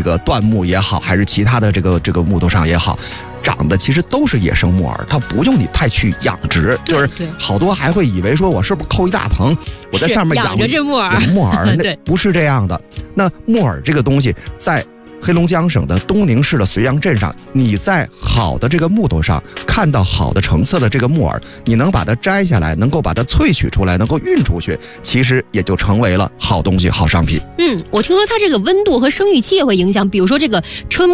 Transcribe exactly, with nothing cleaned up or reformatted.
个椴木也好，还是其他的这个这个木头上也好，长的其实都是野生木耳，它不用你太去养殖。就是好多还会以为说我是不是扣一大棚，我在上面养着这木耳， 养木耳，那不是这样的。那木耳这个东西在黑龙江省的东宁市的绥阳镇上，你在好的这个木头上看到好的成色的这个木耳，你能把它摘下来，能够把它萃取出来，能够运出去，其实也就成为了好东西、好商品。 嗯，我听说它这个温度和生育期也会影响，比如说这个春